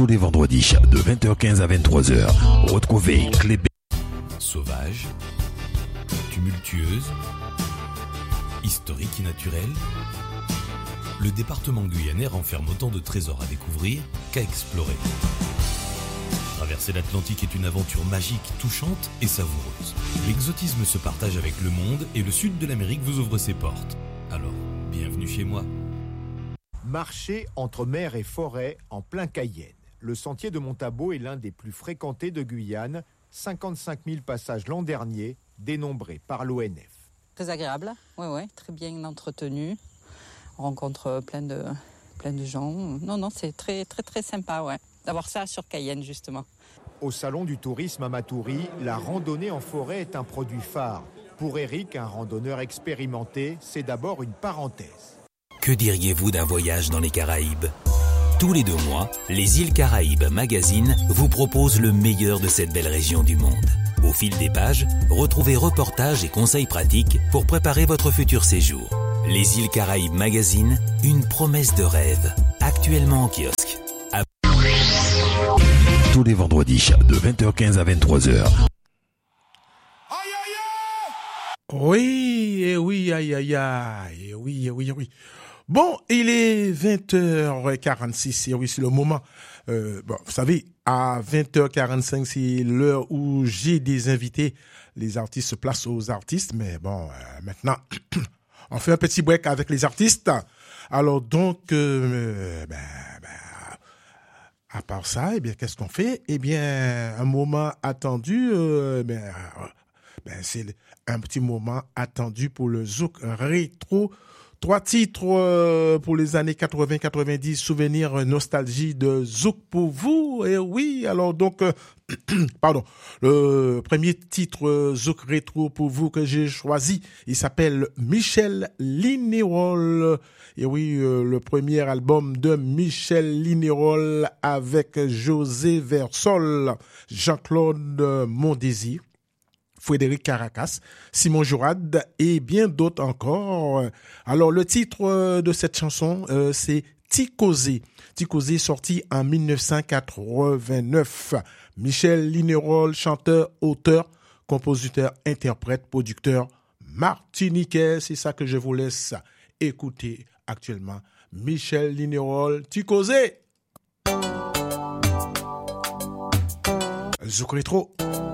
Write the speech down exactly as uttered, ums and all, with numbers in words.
Tous les vendredis de vingt heures quinze à vingt-trois heures, retrouvez Clébé. Sauvage, tumultueuse, historique et naturelle, le département guyanais renferme autant de trésors à découvrir qu'à explorer. Traverser l'Atlantique est une aventure magique, touchante et savoureuse. L'exotisme se partage avec le monde et le sud de l'Amérique vous ouvre ses portes. Alors, bienvenue chez moi. Marcher entre mer et forêt en plein Cayenne. Le sentier de Montabo est l'un des plus fréquentés de Guyane. cinquante-cinq mille passages l'an dernier, dénombrés par l'O N F. Très agréable, oui, oui, très bien entretenu. On rencontre plein de, plein de gens. Non, non, c'est très, très, très sympa, ouais, d'avoir ça sur Cayenne, justement. Au salon du tourisme à Matoury, la randonnée en forêt est un produit phare. Pour Eric, un randonneur expérimenté, c'est d'abord une parenthèse. Que diriez-vous d'un voyage dans les Caraïbes ? Tous les deux mois, les Îles Caraïbes Magazine vous propose le meilleur de cette belle région du monde. Au fil des pages, retrouvez reportages et conseils pratiques pour préparer votre futur séjour. Les Îles Caraïbes Magazine, une promesse de rêve, actuellement en kiosque. À... Tous les vendredis de vingt heures quinze à vingt-trois heures. Oui, et oui, aïe, aïe, aïe, et oui, et oui, et oui. Bon, il est vingt heures quarante-six, et oui, c'est le moment. Euh, bon, vous savez, à vingt heures quarante-cinq, c'est l'heure où j'ai des invités. Les artistes se placent aux artistes, mais bon, euh, maintenant, on fait un petit break avec les artistes. Alors donc, euh, ben, ben, à part ça, eh bien, qu'est-ce qu'on fait ? Eh bien, un moment attendu, euh, ben, euh, ben, c'est un petit moment attendu pour le Zouk Rétro. Trois titres euh, pour les années quatre-vingts quatre-vingt-dix, souvenirs, nostalgie de Zouk pour vous. Et oui, alors donc, euh, pardon, le premier titre euh, Zouk Rétro pour vous que j'ai choisi, il s'appelle Michel Lignerolles. Et oui, euh, le premier album de Michel Lignerolles avec José Versol, Jean-Claude Mondésir, Frédéric Caracas, Simon Jourad et bien d'autres encore. Alors, le titre de cette chanson, euh, c'est Ticozé. Ticozé, sorti en dix-neuf cent quatre-vingt-neuf. Michel Lignerolles, chanteur, auteur, compositeur, interprète, producteur martiniquais. C'est ça que je vous laisse écouter actuellement. Michel Lignerolles, Ticozé. Zouk Rétro.